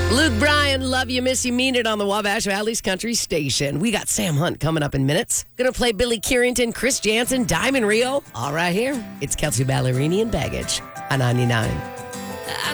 Luke Bryan, love you, miss you, mean it on the Wabash Valley's Country Station. We got Sam Hunt coming up in minutes. Gonna play Billy Currington, Chris Jansen, Diamond Rio. All right here. It's Kelsey Ballerini and Baggage on 99. I